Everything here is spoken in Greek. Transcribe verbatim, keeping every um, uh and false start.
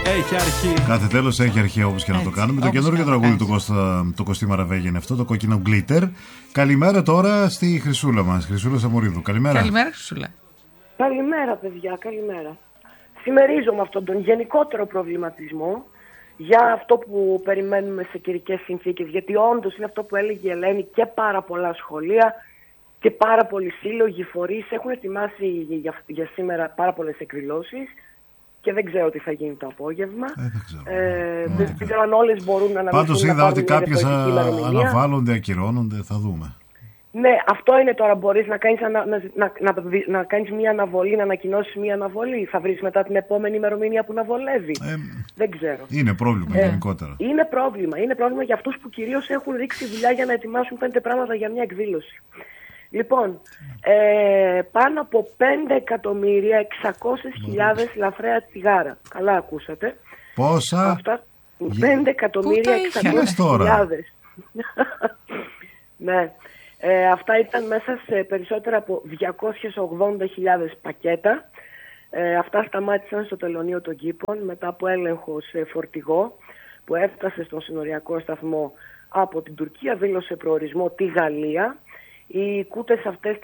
Έχει αρχή. Κάθε τέλος έχει αρχή, όπως και να το κάνουμε. Το καινούργιο τραγούδι του Κώστα, το Κωστή Μαραβέγγι είναι αυτό, το κόκκινο γκλίτερ. Καλημέρα τώρα στη Χρυσούλα μας, Χρυσούλα Σαμορίδου. Καλημέρα. Καλημέρα, Χρυσούλα. Καλημέρα, παιδιά, καλημέρα. Συμμερίζομαι αυτόν τον γενικότερο προβληματισμό για αυτό που περιμένουμε σε καιρικές συνθήκες. Γιατί όντως είναι αυτό που έλεγε η Ελένη, και πάρα πολλά σχολεία και πάρα πολλοί σύλλογοι, φορείς έχουν ετοιμάσει για, για σήμερα πάρα πολλές εκδηλώσεις. Και δεν ξέρω τι θα γίνει το απόγευμα. Ε, δεν ξέρω, ε, δεν ξέρω αν όλες μπορούν να αναμειχθούν. Πάντως είδα ότι κάποιες αναβάλλονται, ακυρώνονται, θα δούμε. Ναι, αυτό είναι τώρα. Μπορείς να κάνεις, ανα, να, να, να, να κάνεις μια αναβολή, να ανακοινώσεις μια αναβολή. Θα βρεις μετά την επόμενη ημερομηνία που να βολεύει. Ε, δεν ξέρω. Είναι πρόβλημα ε, γενικότερα. Είναι πρόβλημα. Είναι πρόβλημα για αυτούς που κυρίως έχουν ρίξει δουλειά για να ετοιμάσουν πέντε πράγματα για μια εκδήλωση. Λοιπόν, ε, πάνω από πέντε εκατομμύρια εξακόσιες χιλιάδες λαφραία τσιγάρα. Καλά ακούσατε. Πόσα? Αυτά, πέντε εκατομμύρια εξακόσιες χιλιάδες. Ναι. Ε, αυτά ήταν μέσα σε περισσότερα από διακόσιες ογδόντα χιλιάδες πακέτα. Ε, αυτά σταμάτησαν στο τελωνείο των Κήπων μετά από έλεγχο σε φορτηγό που έφτασε στον συνοριακό σταθμό από την Τουρκία, δήλωσε προορισμό τη Γαλλία. Οι κούτες αυτές